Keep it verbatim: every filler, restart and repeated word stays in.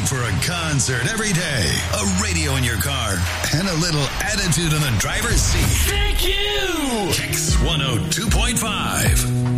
looking for a concert every day, a radio in your car, and a little attitude in the driver's seat? Thank you! Kicks one oh two point five.